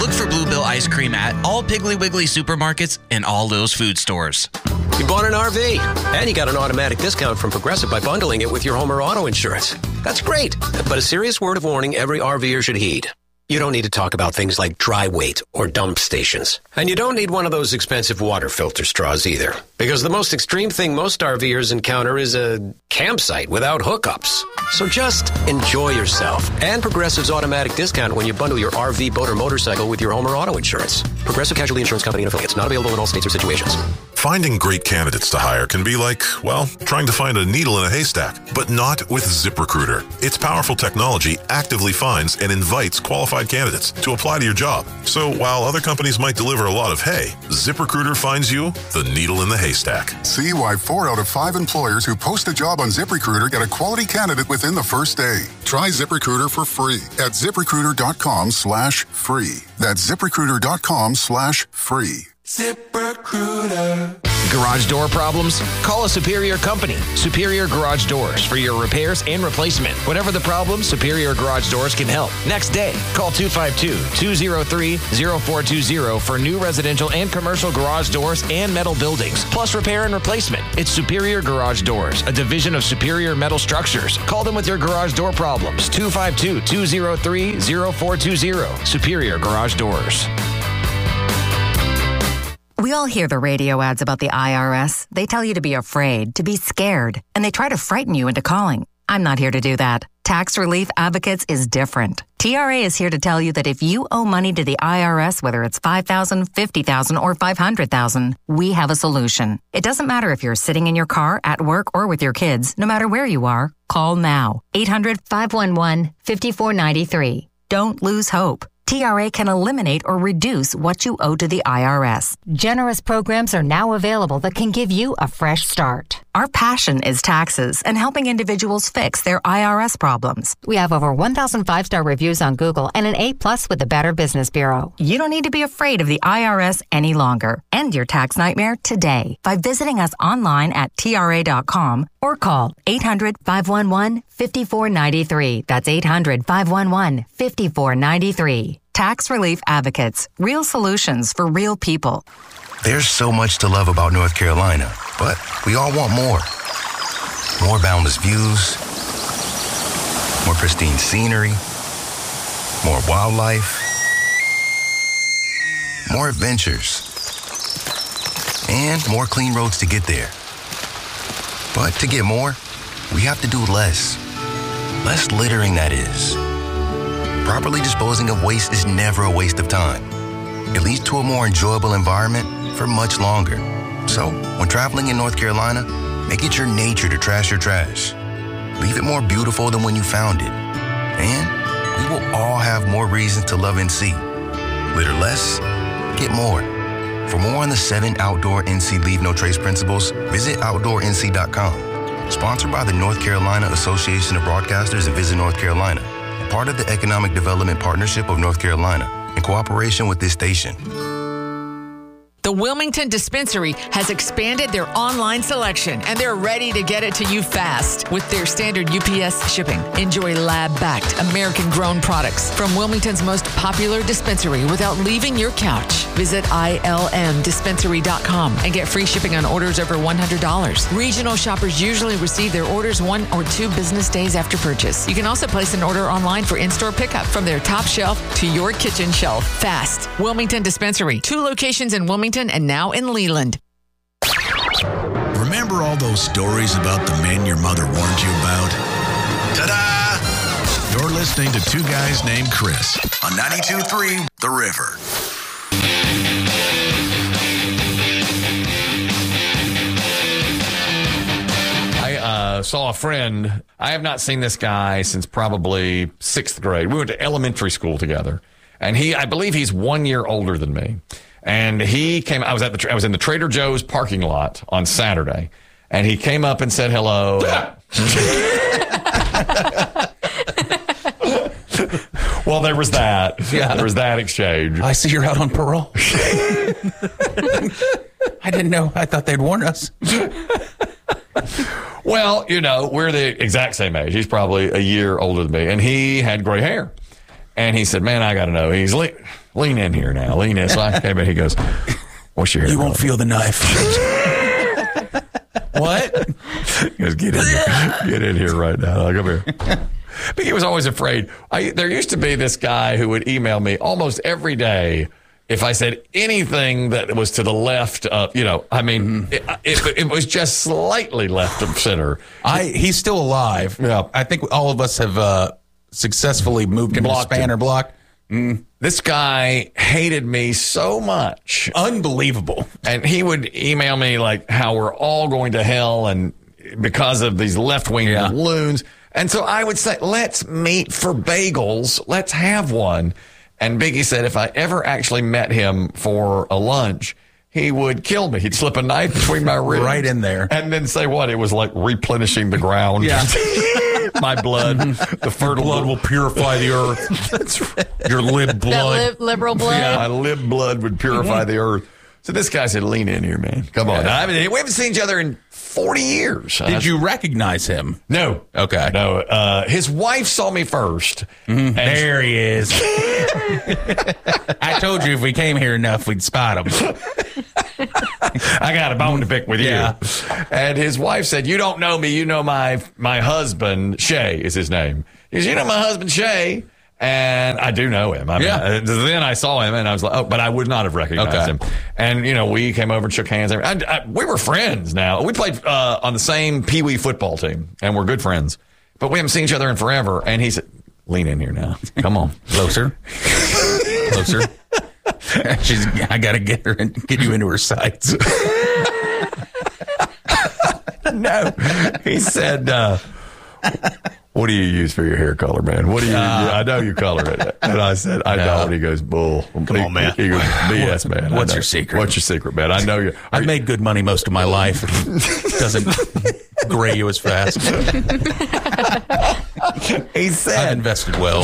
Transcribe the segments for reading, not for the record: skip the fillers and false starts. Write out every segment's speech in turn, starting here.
Look for Bluebell ice cream at all Piggly Wiggly supermarkets and all Lowe's food stores. You bought an RV, and you got an automatic discount from Progressive by bundling it with your home or auto insurance. That's great, but a serious word of warning every RVer should heed. You don't need to talk about things like dry weight or dump stations. And you don't need one of those expensive water filter straws either. Because the most extreme thing most RVers encounter is a campsite without hookups. So just enjoy yourself. And Progressive's automatic discount when you bundle your RV, boat, or motorcycle with your home or auto insurance. Progressive Casualty Insurance Company and affiliates. Not available in all states or situations. Finding great candidates to hire can be like, well, trying to find a needle in a haystack, but not with ZipRecruiter. Its powerful technology actively finds and invites qualified candidates to apply to your job. So while other companies might deliver a lot of hay, ZipRecruiter finds you the needle in the haystack. See why 4 out of 5 employers who post a job on ZipRecruiter get a quality candidate within the first day. Try ZipRecruiter for free at ZipRecruiter.com/free. That's ZipRecruiter.com/free. ZipRecruiter. Garage door problems? Call a Superior company. Superior Garage Doors for your repairs and replacement. Whatever the problem, Superior Garage Doors can help. Next day, call 252-203-0420 for new residential and commercial garage doors and metal buildings, plus repair and replacement. It's Superior Garage Doors, a division of Superior Metal Structures. Call them with your garage door problems. 252-203-0420. Superior Garage Doors. We all hear the radio ads about the IRS. They tell you to be afraid, to be scared, and they try to frighten you into calling. I'm not here to do that. Tax Relief Advocates is different. TRA is here to tell you that if you owe money to the IRS, whether it's $5,000, $50,000, or $500,000, we have a solution. It doesn't matter if you're sitting in your car, at work, or with your kids. No matter where you are, call now. 800-511-5493. Don't lose hope. TRA can eliminate or reduce what you owe to the IRS. Generous programs are now available that can give you a fresh start. Our passion is taxes and helping individuals fix their IRS problems. We have over 1,000 5-star reviews on Google and an A+ with the Better Business Bureau. You don't need to be afraid of the IRS any longer. End your tax nightmare today by visiting us online at TRA.com or call 800-511-5493. That's 800-511-5493. Tax Relief Advocates. Real solutions for real people. There's so much to love about North Carolina, but we all want more. More boundless views, more pristine scenery, more wildlife, more adventures, and more clean roads to get there. But to get more, we have to do less. Less littering, that is. Properly disposing of waste is never a waste of time. It leads to a more enjoyable environment for much longer. So, when traveling in North Carolina, make it your nature to trash your trash. Leave it more beautiful than when you found it. And we will all have more reasons to love NC. Litter less, get more. For more on the 7 outdoor NC Leave No Trace principles, visit OutdoorNC.com. Sponsored by the North Carolina Association of Broadcasters and Visit North Carolina. Part of the Economic Development Partnership of North Carolina, in cooperation with this station. The Wilmington Dispensary has expanded their online selection, and they're ready to get it to you fast with their standard UPS shipping. Enjoy lab-backed, American-grown products from Wilmington's most popular dispensary without leaving your couch. Visit ilmdispensary.com and get free shipping on orders over $100. Regional shoppers usually receive their orders 1 or 2 business days after purchase. You can also place an order online for in-store pickup from their top shelf to your kitchen shelf. Fast. Wilmington Dispensary. 2 locations in Wilmington and now in Leland. Remember all those stories about the men your mother warned you about? Ta-da! You're listening to 2 guys named Chris on 92.3 The River. I saw a friend. I have not seen this guy since probably 6th grade. We went to elementary school together. And I believe he's 1 year older than me. And he came, I was in the Trader Joe's parking lot on Saturday, and he came up and said hello. Well, there was that. Yeah. There was that exchange. I see you're out on parole. I didn't know. I thought they'd warn us. Well, we're the exact same age. He's probably a year older than me, and he had gray hair. And he said, man, I got to know. He's lean in here now. Lean in. So I came in. He goes, what's your hair? You won't feel the knife. What? He goes, get in here. Get in here right now. I'll come here. But he was always afraid. There used to be this guy who would email me almost every day if I said anything that was to the left of, it was just slightly left of center. He's still alive. Yeah. I think all of us have successfully moved him to span or block. This guy hated me so much. Unbelievable. And he would email me like how we're all going to hell and because of these left-wing balloons. And so I would say, let's meet for bagels. Let's have one. And Biggie said if I ever actually met him for a lunch, he would kill me. He'd slip a knife between my ribs. Right in there. And then say what? It was like replenishing the ground. Yeah. My blood. The fertile blood will purify the earth. That's right. Your lib blood. Liberal blood. Yeah, my lib blood would purify the earth. So this guy said, lean in here, man. Come on. Now, we haven't seen each other in 40 years. Did you recognize him? No. Okay. No. His wife saw me first. Mm-hmm. There he is. I told you if we came here enough, we'd spot him. I got a bone to pick with you. And his wife said, you don't know me. You know my husband, Shay is his name. He says, you know my husband, Shay. And I do know him. Then I saw him and I was like, oh, but I would not have recognized him. And, we came over and shook hands. We were friends now. We played on the same Pee Wee football team and we're good friends. But we haven't seen each other in forever. And he said, lean in here now. Come on. Closer. Closer. I got to get her and get you into her sights. No. He said, what do you use for your hair color, man? What do you I know you color it. And I said, I know. And he goes, bull. Come on, man. He goes, BS, man. What's your secret? What's your secret, man? I know you. I've made good money most of my life. It doesn't gray you as fast. He said, I've invested well.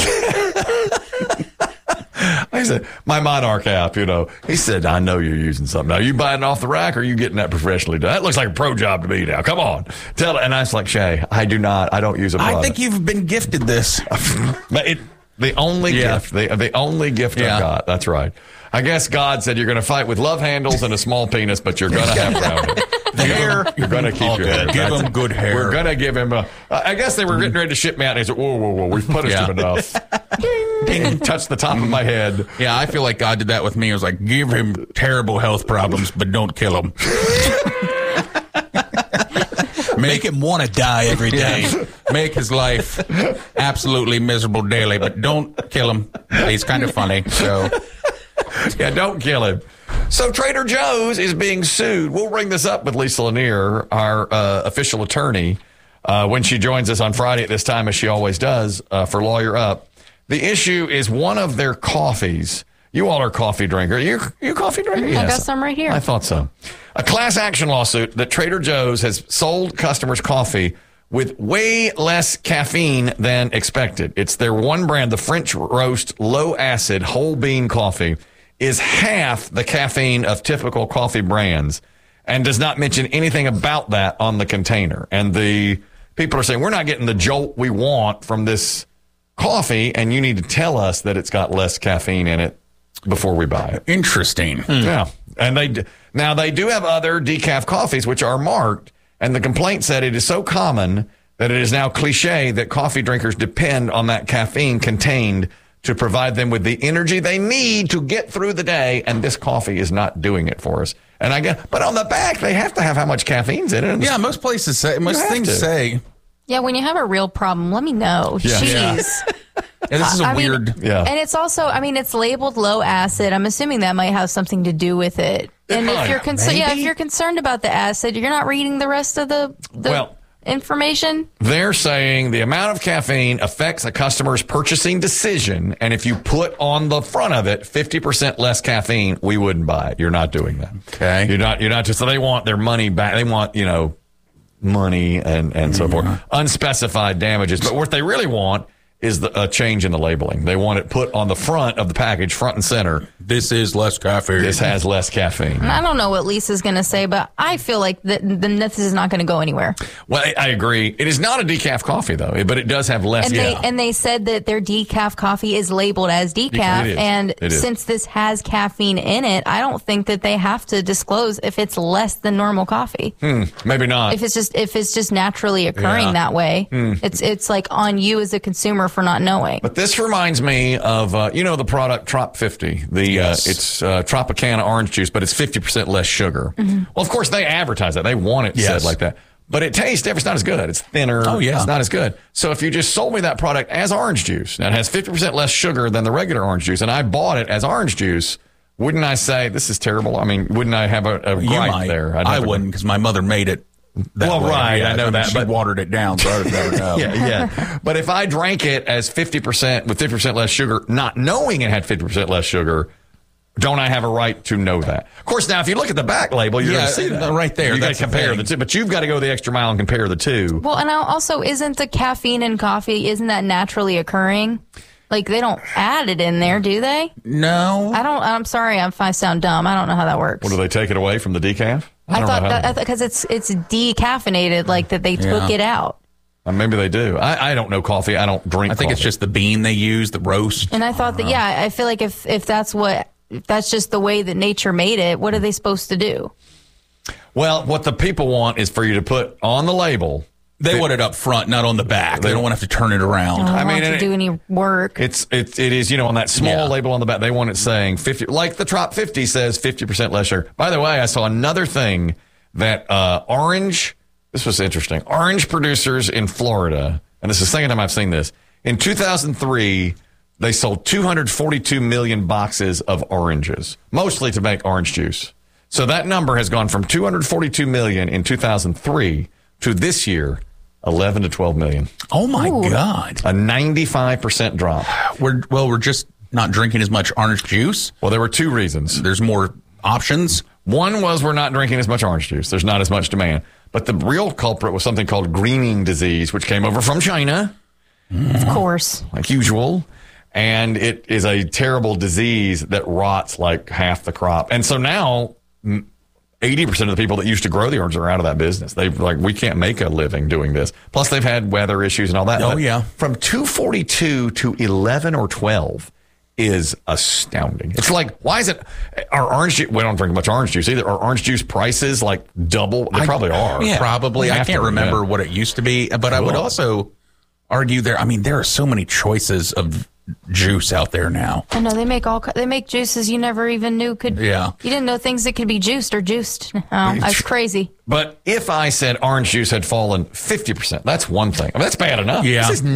I said, my Monarch app, he said, I know you're using something. Now, you buying it off the rack or are you getting that professionally done? That looks like a pro job to me now. Come on. Tell it. And I was like, Shay, I don't use a product. I think you've been gifted this. The only gift, the only gift I've got. That's right. I guess God said you're going to fight with love handles and a small penis, but you're going to have brown hair. The hair. You're going to keep your hair. Give him good hair. We're going to give him I guess they were getting ready to ship me out and they said, whoa, we've punished him enough. Ding, touched the top of my head. Yeah, I feel like God did that with me. It was like, give him terrible health problems, but don't kill him. Make him want to die every day. Make his life absolutely miserable daily, but don't kill him. He's kind of funny, so... Yeah, don't kill him. So Trader Joe's is being sued. We'll bring this up with Lisa Lanier, our official attorney, when she joins us on Friday at this time, as she always does, for Lawyer Up. The issue is one of their coffees. You all are coffee drinkers. You a coffee drinker? I got some right here. I thought so. A class action lawsuit that Trader Joe's has sold customers coffee with way less caffeine than expected. It's their one brand, the French Roast Low Acid Whole Bean Coffee, is half the caffeine of typical coffee brands and does not mention anything about that on the container. And the people are saying, we're not getting the jolt we want from this coffee, and you need to tell us that it's got less caffeine in it before we buy it. Interesting. Yeah. And they do have other decaf coffees, which are marked, and the complaint said it is so common that it is now cliche that coffee drinkers depend on that caffeine contained to provide them with the energy they need to get through the day, and this coffee is not doing it for us. And I guess, but on the back, they have to have how much caffeine's in it. Yeah, most places say, most things say. Yeah, when you have a real problem, let me know. Yeah. Jeez. Yeah, this is a weird. And it's also, it's labeled low acid. I'm assuming that might have something to do with it. And if you're if you're concerned about the acid, you're not reading the rest of the information. They're saying the amount of caffeine affects a customer's purchasing decision, and if you put on the front of it 50% less caffeine, we wouldn't buy it. You're not doing that. Okay. You're not just. So they want their money back. They want money and so forth. Unspecified damages. But what they really want is a change in the labeling. They want it put on the front of the package, front and center, this is less caffeine. This has less caffeine. I don't know what Lisa's going to say, but I feel like this is not going to go anywhere. Well, I agree. It is not a decaf coffee, though, but it does have less. And they said that their decaf coffee is labeled as decaf. And since this has caffeine in it, I don't think that they have to disclose if it's less than normal coffee. Maybe not. If it's just naturally occurring that way, it's like on you as a consumer for not knowing. But this reminds me of the product Trop 50. It's Tropicana orange juice, but it's 50% less sugar. Well, of course they advertise that. They want it said like that. But it tastes different. It's not as good. It's thinner. Oh, yeah. It's not as good. So if you just sold me that product as orange juice, and it has 50% less sugar than the regular orange juice, and I bought it as orange juice, wouldn't I say this is terrible? I mean, wouldn't I have a gripe there? I wouldn't, because my mother made it. Right. I know that. She watered it down, so I would never know. Yeah. But if I drank it as 50% with 50% less sugar, not knowing it had 50% less sugar, don't I have a right to know that? Of course, now, if you look at the back label, you're going to see that. Right there. You got to compare the two, but you've got to go the extra mile and compare the two. Well, and also, isn't the caffeine in coffee, isn't that naturally occurring? Like, they don't add it in there, do they? No. I'm sorry if I sound dumb. I don't know how that works. Well, do they take it away from the decaf? I thought because it's decaffeinated, like that they took it out. Maybe they do. I don't know coffee. I don't drink coffee. I think it's just the bean they use, the roast. And I thought that, I feel like if that's just the way that nature made it, what are they supposed to do? Well, what the people want is for you to put on the label. They want it up front, not on the back. They don't want to have to turn it around. I don't want to do any work. It is, on that small label on the back, they want it saying 50, like the Trop 50 says 50% less sugar. By the way, I saw another thing that this was interesting. Orange producers in Florida, and this is the second time I've seen this, in 2003, they sold 242 million boxes of oranges, mostly to make orange juice. So that number has gone from 242 million in 2003 to this year, 11 to 12 million. Oh, my God. A 95% drop. We're just not drinking as much orange juice. Well, there were two reasons. There's more options. One was we're not drinking as much orange juice. There's not as much demand. But the real culprit was something called greening disease, which came over from China. Of course. Like usual. And it is a terrible disease that rots like half the crop. And so now 80% of the people that used to grow the oranges are out of that business. We can't make a living doing this. Plus, they've had weather issues and all that. Oh, yeah. From 242 to 11 or 12 is astounding. It's like, why is it our orange juice? We don't drink much orange juice either. Are orange juice prices like double? They probably are. Yeah, probably. I can't remember what it used to be, but I would also argue there are so many choices of juice out there now. I know they make juices you never even knew could. Yeah, you didn't know things that could be juiced or juiced. That's crazy. But if I said orange juice had fallen 50%, that's one thing. I mean, that's bad enough. Yeah, this is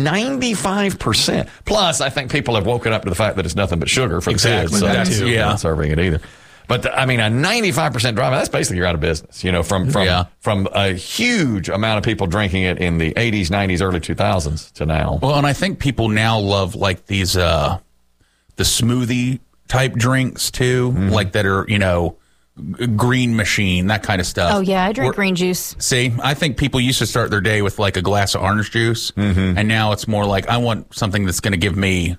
95%. Plus, I think people have woken up to the fact that it's nothing but sugar for the kids. So not serving it either. But a 95% drop, that's basically you're out of business. From a huge amount of people drinking it in the 80s, 90s, early 2000s to now. Well, and I think people now love like these the smoothie type drinks too, like that are green machine, that kind of stuff. Oh yeah, I drink green juice. See, I think people used to start their day with like a glass of orange juice, and now it's more like I want something that's going to give me,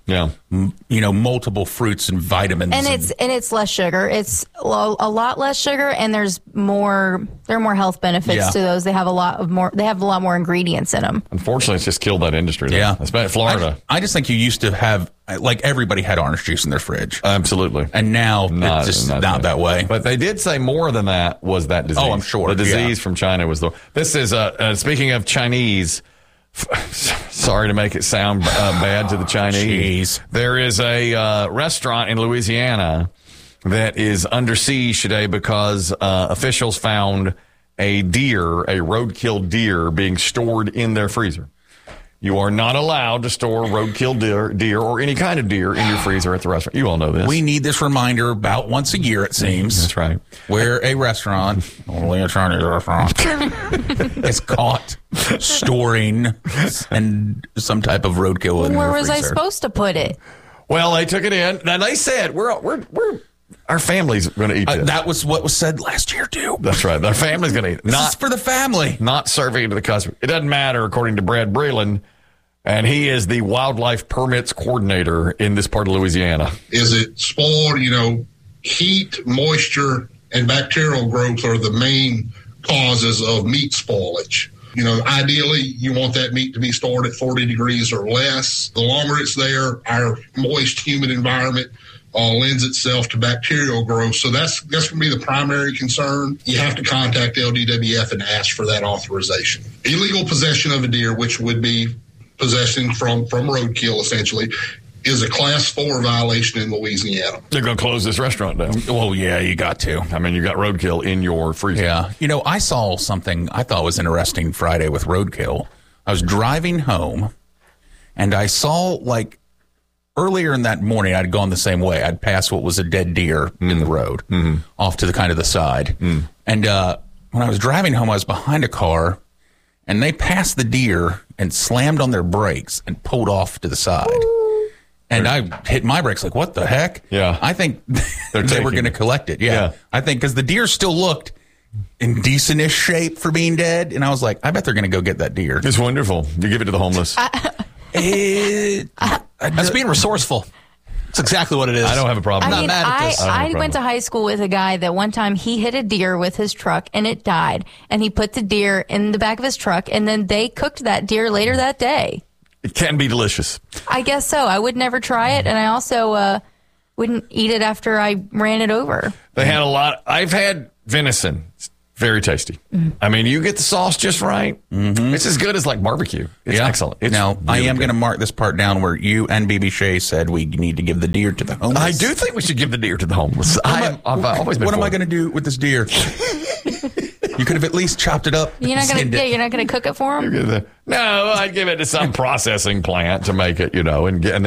multiple fruits and vitamins. And it's less sugar. It's a lot less sugar, and there are more health benefits to those. They have a lot more ingredients in them. Unfortunately, it's just killed that industry. Though. Yeah, especially Florida. I just think you used to have. Like everybody had orange juice in their fridge. Absolutely. And now it's just not that way. But they did say more than that was that disease. Oh, I'm sure. The disease from China was this is, speaking of Chinese, sorry to make it sound bad to the Chinese. There is a restaurant in Louisiana that is under siege today because officials found a roadkill deer being stored in their freezer. You are not allowed to store roadkill deer or any kind of deer in your freezer at the restaurant. You all know this. We need this reminder about once a year, it seems. That's right. Where a restaurant, only a Chinese restaurant, is caught storing and some type of roadkill in Where their was freezer. I supposed to put it? Well, they took it in. And they said, we're our family's going to eat this. That was what was said last year, too. That's right. Our family's going to eat it. This is for the family. Not serving it to the customer. It doesn't matter, according to Brad Breland. And he is the wildlife permits coordinator in this part of Louisiana. Is it spoiled? Heat, moisture, and bacterial growth are the main causes of meat spoilage. Ideally, you want that meat to be stored at 40 degrees or less. The longer it's there, our moist, humid environment lends itself to bacterial growth. So that's going to be the primary concern. You have to contact LDWF and ask for that authorization. Illegal possession of a deer, which would be possession from roadkill, essentially, is a Class 4 violation in Louisiana. They're going to close this restaurant down. Oh, yeah, you got to. I mean, you got roadkill in your freezer. Yeah. I saw something I thought was interesting Friday with roadkill. I was driving home, and I saw, earlier in that morning, I'd gone the same way. I'd passed what was a dead deer in the road, off to the side. And when I was driving home, I was behind a car, and they passed the deer and slammed on their brakes and pulled off to the side. And I hit my brakes like, what the heck? Yeah. I think they were going to collect it. Yeah. I think because the deer still looked in decent-ish shape for being dead. And I was like, I bet they're going to go get that deer. It's wonderful. You give it to the homeless. That's being resourceful. That's exactly what it is. I don't have a problem. I'm not mad at this. I went to high school with a guy that one time he hit a deer with his truck and it died. And he put the deer in the back of his truck and then they cooked that deer later that day. It can be delicious. I guess so. I would never try it, and I also wouldn't eat it after I ran it over. They had a lot. I've had venison. It's very tasty. I mean, you get the sauce just right. It's as good as barbecue. It's excellent. It's now, really I am going to mark this part down where you and BB Shea said we need to give the deer to the homeless. I do think we should give the deer to the homeless. I've always been. What am I going to do with this deer? You could have at least chopped it up. You're not going to cook it for him? No, I'd give it to some processing plant to make it, and then